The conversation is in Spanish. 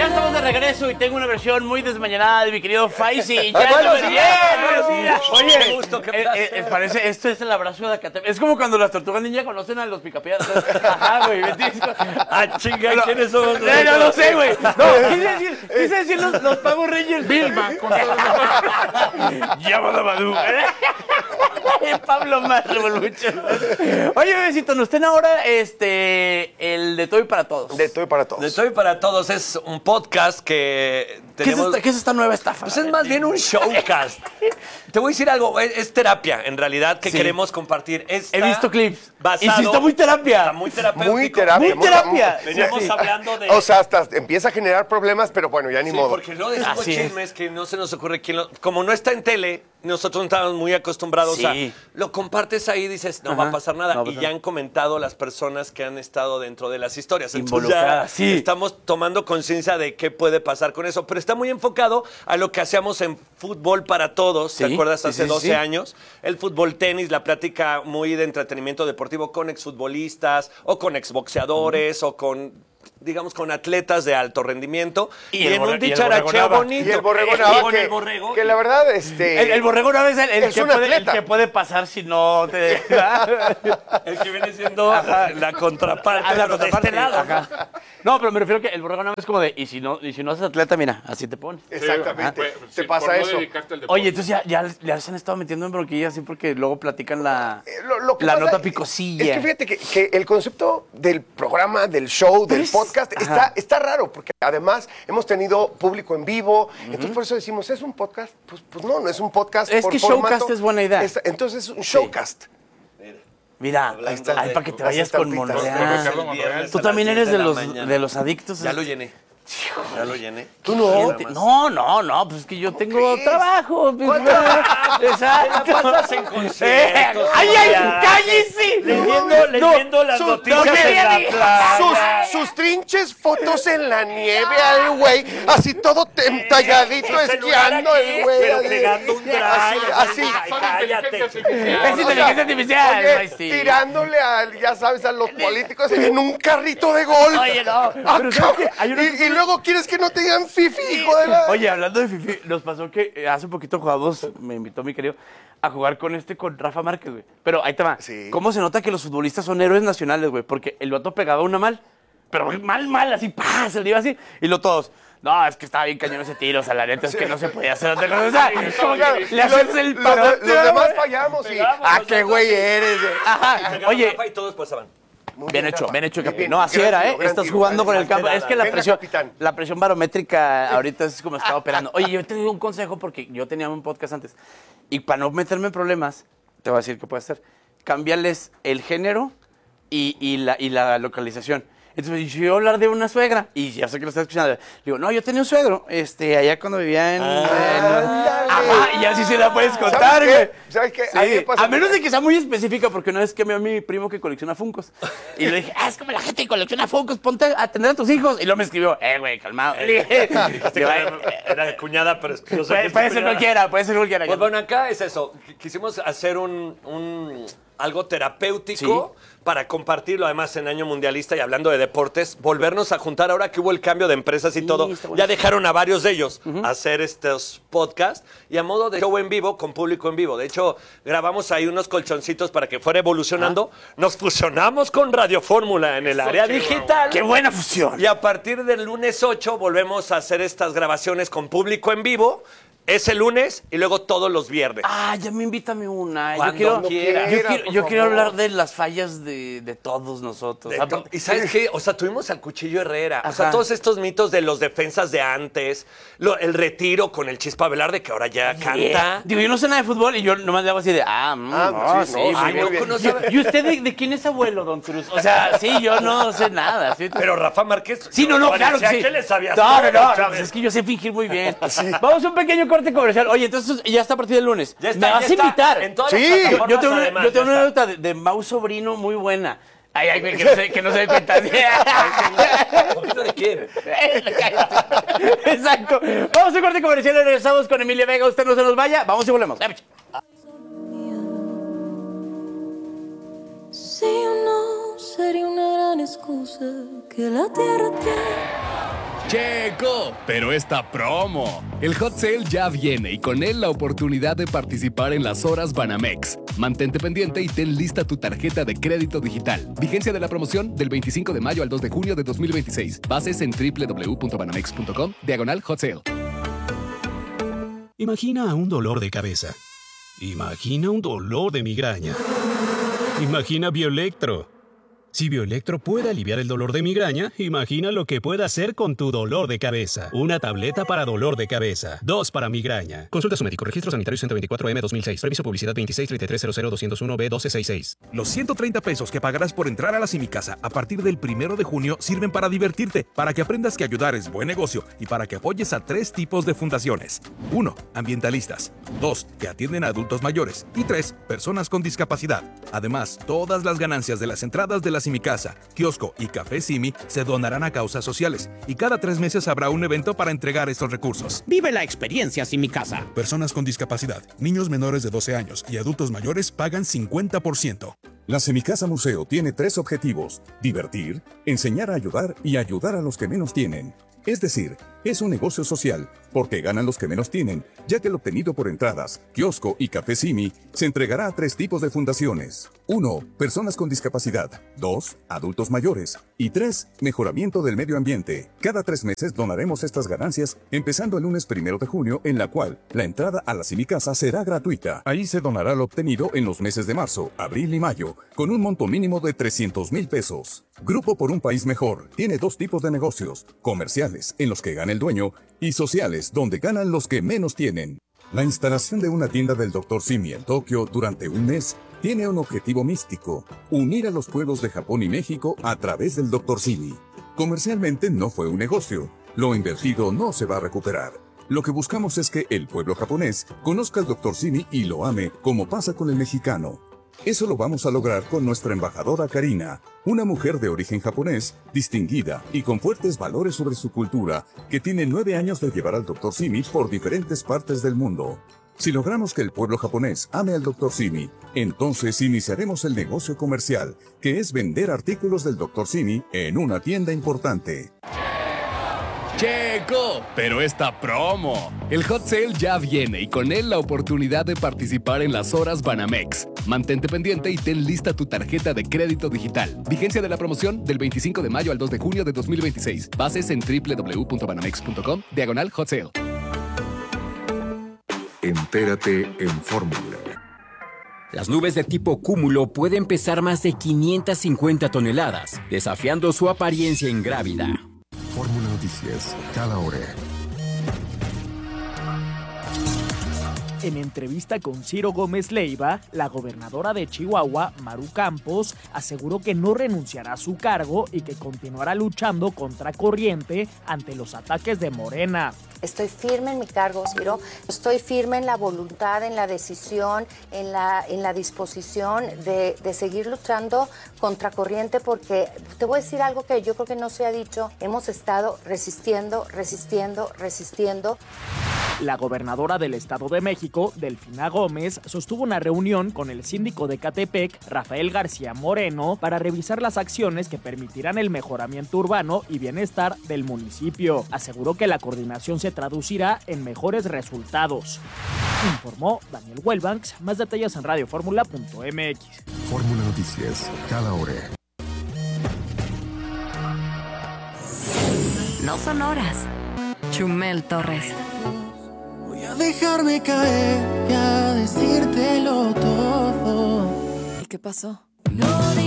Ya estamos de regreso y tengo una versión muy desmañanada de mi querido Faisy. Ya buenos no- días, buenos días. Oye, qué gusto, qué placer. parece, esto es el abrazo de Acatepec. Es como cuando las tortugas ninja conocen a los picapiedras. Ajá, güey. Ah, chinga, ¿quiénes somos? No lo sé, güey. No, quise decir los Power Rangers. Vilma. Llámalo a Badú. Pablo más Revolution. Oye, bebecito, nos estén ahora el de Toy para Todos. De todo y para todos. De Toy para Todos es un podcast que tenemos... ¿Qué es esta nueva estafa? Pues es más bien un showcast. Te voy a decir algo, es terapia, en realidad, que Sí. queremos compartir. He visto clips. Basado, Y sí está muy terapia. Está muy terapéutico. Muy terapia. Muy terapia. Veníamos Sí. hablando de... O sea, hasta empieza a generar problemas, pero bueno, ya ni Sí, modo. porque luego decimos Así es. chismes que no se nos ocurre quién lo... Como no está en tele, nosotros no estamos muy acostumbrados Sí. a... Lo compartes ahí y dices, no va a Ajá, pasar nada. no va a Y pasar. ya han comentado las personas que han estado dentro de las historias. Entonces Involucradas, ya sí. estamos tomando conciencia de qué puede pasar con eso. Pero está muy enfocado a lo que hacíamos en Fútbol para Todos. ¿Te Sí, acuerdas? sí, Hace sí, 12 sí. años. El fútbol tenis, la plática muy de entretenimiento deportivo con exfutbolistas o con exboxeadores o con... digamos, con atletas de alto rendimiento Y y, el en un borrego dicharacheo Nava. bonito. Y el borrego Y Nava, con que, el borrego. que la verdad, El borrego una vez Es un el atleta. que puede pasar si no te... El que viene siendo la contraparte, Ah, la pero de contraparte, este lado. ajá. No, pero me refiero que el borrego nada más es como de, y si no haces atleta, mira, así te pones. exactamente, Sí, te por pasa no eso. dedicarte al deporte. Oye, entonces ya se han estado metiendo en bronquillas así porque luego platican la Que la pasa nota es picosilla. que fíjate que el concepto del programa, del show, del Pero es- podcast, ajá. está raro, porque además hemos tenido público en vivo, entonces por eso decimos, ¿es un podcast? Pues no es un podcast. Es por que formato. showcast es buena idea. Entonces es un showcast. Mira, Hablando ahí está, de- para que te las vayas con estampitas. Con Monreal. Ricardo El Monreal. viernes Tú a también las eres 10 de la mañana. los adictos. Ya lo llené. Ya lo llené. ¿Tú no? No, pues es que yo tengo crees? trabajo. Pues, ¿Cuál trabajo? Exacto. Te la pasas en conciertos. ¡Ay, cállese! Leyendo las Sus- noticias no, en la sus- playa. sus trinches fotos en la nieve al güey, así todo talladito, El celular esquiando aquí, el güey. pero así. pegando un drive. Así. Ay, Son cállate. inteligencia Es artificial. inteligencia artificial. Oye, Ay, sí. tirándole ya sabes, a los políticos en un carrito de golf. Oye, no. Pero ¿sabes qué? Hay unos- Y luego quieres que no te digan fifi, hijo de la... Oye, hablando de Fifi, nos pasó que hace poquito jugamos, me invitó mi querido, a jugar con Rafa Márquez, güey. Pero ahí te va. Sí. ¿Cómo se nota que los futbolistas son héroes nacionales, güey? Porque el vato pegaba una mal, pero mal, así, ¡pah! Se le iba así. Y lo todos, no, es que estaba bien cañón ese tiro, o sea, la neta es que no se podía hacer otra cosa. O sea, como que le haces el parote, Los demás güey. fallamos y... Pegamos ¡Ah, qué nosotros, güey sí. eres! Ajá. Oye. Oye, Y todos pasaban. Muy bien hecho, Rafa. Capi. No, así era, ¿eh? Gran Estás tiro, jugando con gran el campo. tiro. Es que la Venga, presión, capitán. la presión barométrica ahorita es como está operando. Oye, yo te digo un consejo porque yo tenía un podcast antes. Y para no meterme en problemas, te voy a decir qué puedes hacer. Cámbiales el género y la localización. Entonces, yo iba a hablar de una suegra, y ya sé que lo estás escuchando. Le digo, no, yo tenía un suegro, allá cuando vivía en... Ajá, y así se la puedes contar, ¿Sabes qué? güey. ¿Sabes qué? Sí, A mí me pasa a menos mucho. de que sea muy específica, porque una vez que me a mi primo que colecciona Funkos. Y le dije, es como la gente que colecciona Funkos, ponte a atender a tus hijos. Y luego me escribió, güey, calmado. Le dije, Era de cuñada, pero yo sé que puede es ser cuñada. cualquiera. Pues bueno, acá es eso. Quisimos hacer algo terapéutico para compartirlo, además en año mundialista y hablando de deportes, volvernos a juntar ahora que hubo el cambio de empresas y todo. está bueno. Ya dejaron a varios de ellos hacer estos podcasts y a modo de show en vivo con público en vivo. De hecho, grabamos ahí unos colchoncitos para que fuera evolucionando. Nos fusionamos con Radio Fórmula en el área digital. ¡Qué buena fusión! Y a partir del lunes 8 volvemos a hacer estas grabaciones con público en vivo. Es el lunes y luego todos los viernes. Ah, ya me invítame una. Cuando quieras. Yo por quiero favor. hablar de las fallas de todos nosotros. De Aparte- ¿Y sabes qué? O sea, tuvimos al Cuchillo Herrera. O Ajá. sea, todos estos mitos de los defensas de antes, el retiro con el Chispa Velarde, que ahora ya canta. Digo, yo no sé nada de fútbol y yo nomás le hago así de, no, sí, sí, no, muy ay, bien. no, que no ¿Y- sabe- ¿Y usted de quién es abuelo, don Cruz? O sea, sí, yo no sé nada. ¿Sí? Pero Rafa Márquez. Sí, no, claro que sí. ¿Qué le sabías? No, todo, pues Chávez? es que yo sé fingir muy bien. Vamos a un pequeño corte comercial. Oye, entonces ya está a partir del lunes. Ya está, ¿Me vas ya a está invitar? en todas Sí. las plataformas, Yo tengo además, yo tengo ya una está. anécdota de Mau Sobrino muy buena. Ay, güey, que no se dé cuenta. ¿Poquito de quién? Exacto. Vamos a un corte comercial y regresamos con Emilia Vega. Usted no se nos vaya. Vamos y volvemos. Si o no sería una gran excusa que la tierra tiene. Checo, pero esta promo. El Hot Sale ya viene y con él la oportunidad de participar en las horas Banamex. Mantente pendiente y ten lista tu tarjeta de crédito digital. Vigencia de la promoción del 25 de mayo al 2 de junio de 2026. Bases en www.banamex.com/Hot Sale. Imagina un dolor de cabeza. Imagina un dolor de migraña. Imagina Bioelectro. Si Bioelectro puede aliviar el dolor de migraña, imagina lo que puede hacer con tu dolor de cabeza. Una tableta para dolor de cabeza. 2 para migraña. Consulta a su médico. Registro sanitario 124M 2006. Permiso publicidad 2633000201B1266. Los 130 pesos que pagarás por entrar a la Simicasa a partir del 1 de junio sirven para divertirte, para que aprendas que ayudar es buen negocio y para que apoyes a 3 tipos de fundaciones. 1. Ambientalistas. 2. Que atienden a adultos mayores. Y 3. Personas con discapacidad. Además, todas las ganancias de las entradas de la Simicasa, kiosco y Café Simi se donarán a causas sociales y cada 3 meses habrá un evento para entregar estos recursos. Vive la experiencia Simicasa. Personas con discapacidad, niños menores de 12 años y adultos mayores pagan 50%. La Simicasa Museo tiene 3 objetivos: divertir, enseñar a ayudar y ayudar a los que menos tienen. Es decir, es un negocio social, porque ganan los que menos tienen, ya que lo obtenido por entradas, kiosco y Café Simi se entregará a 3 tipos de fundaciones. 1. Personas con discapacidad. 2. Adultos mayores. Y 3. Mejoramiento del medio ambiente. Cada 3 meses donaremos estas ganancias, empezando el lunes 1 de junio, en la cual la entrada a la Simicasa será gratuita. Ahí se donará lo obtenido en los meses de marzo, abril y mayo, con un monto mínimo de 300,000 pesos. Grupo por un País Mejor tiene 2 tipos de negocios: comerciales, en los que gana el dueño, y sociales, donde ganan los que menos tienen. La instalación de una tienda del Dr. Simi en Tokio durante un mes tiene un objetivo místico: unir a los pueblos de Japón y México a través del Dr. Simi. Comercialmente no fue un negocio, lo invertido no se va a recuperar. Lo que buscamos es que el pueblo japonés conozca al Dr. Simi y lo ame, como pasa con el mexicano. Eso lo vamos a lograr con nuestra embajadora Karina, una mujer de origen japonés, distinguida y con fuertes valores sobre su cultura, que tiene 9 años de llevar al Dr. Simi por diferentes partes del mundo. Si logramos que el pueblo japonés ame al Dr. Simi, entonces iniciaremos el negocio comercial, que es vender artículos del Dr. Simi en una tienda importante. Checo, pero esta promo. El Hot Sale ya viene y con él la oportunidad de participar en las horas Banamex. Mantente pendiente y ten lista tu tarjeta de crédito digital. Vigencia de la promoción del 25 de mayo al 2 de junio de 2026. Bases en www.banamex.com/Hot Sale. Entérate en Fórmula. Las nubes de tipo cúmulo pueden pesar más de 550 toneladas, desafiando su apariencia ingrávida. Fórmula Noticias, cada hora. En entrevista con Ciro Gómez Leiva, la gobernadora de Chihuahua, Maru Campos, aseguró que no renunciará a su cargo y que continuará luchando contra corriente ante los ataques de Morena. Estoy firme en mi cargo, Ciro. Estoy firme en la voluntad, en la decisión, en la disposición de seguir luchando contra corriente, porque te voy a decir algo que yo creo que no se ha dicho. Hemos estado resistiendo. La gobernadora del Estado de México, Delfina Gómez, sostuvo una reunión con el síndico de Ecatepec, Rafael García Moreno, para revisar las acciones que permitirán el mejoramiento urbano y bienestar del municipio. Aseguró que la coordinación se traducirá en mejores resultados. Informó Daniel Welbanks. Más detalles en radioformula.mx. Fórmula Noticias, cada hora. No son horas. Chumel Torres. Voy a dejarme caer y a decírtelo todo. ¿Y qué pasó? No